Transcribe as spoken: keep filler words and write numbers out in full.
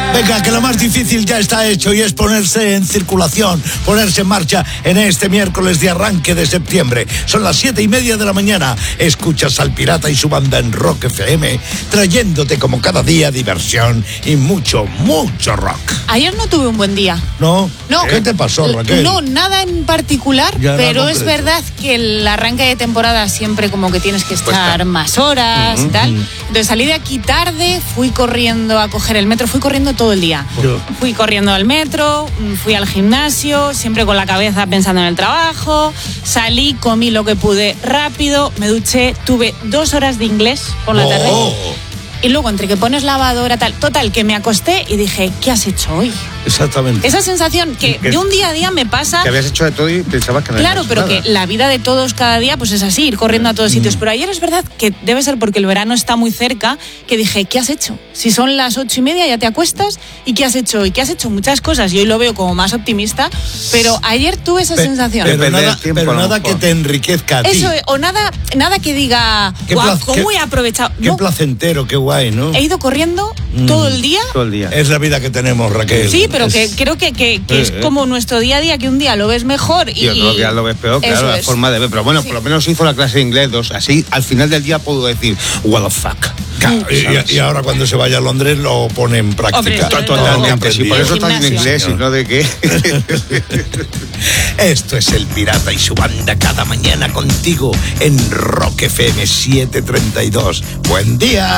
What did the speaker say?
Venga, que lo más difícil ya está hecho y es ponerse en circulación, ponerse en marcha en este miércoles de arranque de septiembre. Son las siete y media de la mañana. Escuchas al Pirata y su banda en Rock F M, trayéndote como cada día diversión y mucho, mucho rock. Ayer no tuve un buen día. ¿No? No. ¿Qué te pasó, Raquel? No, nada en particular, Ya, pero nada es concreto. verdad que el arranque de temporada siempre como que tienes que estar Cuesta. más horas Mm-hmm. y tal. Entonces salí de aquí tarde, fui corriendo a coger el metro, fui corriendo todo el día. Yo. Fui corriendo al metro, fui al gimnasio, siempre con la cabeza pensando en el trabajo, salí, comí lo que pude rápido, me duché, tuve dos horas de inglés por la tarde. Oh. Y luego entre que pones lavadora, tal, total, que me acosté y dije, ¿qué has hecho hoy? Exactamente. Esa sensación que Que- de un día a día me pasa. Que habías hecho de todo y pensabas que no Claro, habías pero hecho que nada. la vida de todos cada día pues es así, ir corriendo a todos sitios. Pero ayer es verdad que debe ser porque el verano está muy cerca, que dije, ¿qué has hecho? Si son las ocho y media ya te acuestas, ¿y qué has hecho hoy? ¿Qué has hecho? Muchas cosas, y hoy lo veo como más optimista, pero ayer tuve esa Pe- sensación. Pero Perder nada, el tiempo, pero a lo nada mejor. que te enriquezca a ti. Eso, o nada, nada que diga, Qué guau, plac- ¿cómo qué- he aprovechado? Qué No, placentero, qué guay, ¿no? he ido corriendo todo el día. Todo el día. Es la vida que tenemos, Raquel. Sí, pero Es- que creo que, que, que es Eh, eh. como nuestro día a día, que un día lo ves mejor y... Y otro día lo ves peor, Eso claro, la es. forma de ver. Pero bueno, Sí. por lo menos hizo la clase de inglés dos. Así, al final del día puedo decir, what the fuck. Claro, y, y ahora cuando se vaya a Londres lo pone en práctica. Hombre, To- todo Totalmente, sí, entendido. por eso estás en Gimnasio. inglés y no de qué. Esto es el Pirata y su banda cada mañana contigo en Rock F M siete treinta y dos. Buen día.